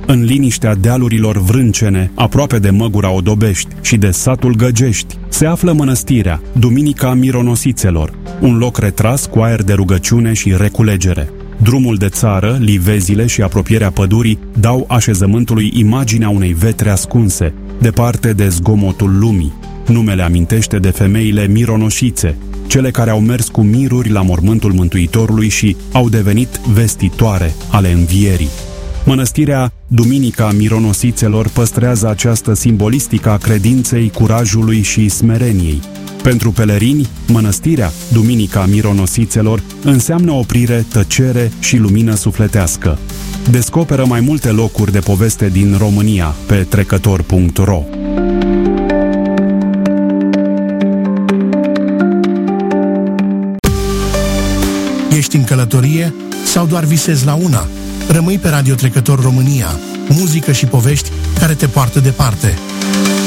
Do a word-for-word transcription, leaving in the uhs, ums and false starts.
În liniștea dealurilor vrâncene, aproape de Măgura Odobești și de satul Găgești, se află mănăstirea, Duminica Mironosițelor, un loc retras cu aer de rugăciune și reculegere. Drumul de țară, livezile și apropierea pădurii dau așezământului imaginea unei vetre ascunse, departe de zgomotul lumii. Numele amintește de femeile mironoșițe, cele care au mers cu miruri la mormântul Mântuitorului și au devenit vestitoare ale învierii. Mănăstirea Duminica Mironosițelor păstrează această simbolistică a credinței, curajului și smereniei. Pentru pelerini, mănăstirea Duminica Mironosițelor înseamnă oprire, tăcere și lumină sufletească. Descoperă mai multe locuri de poveste din România pe trecător punct ro. Ești în călătorie sau doar visezi la una? Rămâi pe Radio Trecător România, muzică și povești care te poartă departe.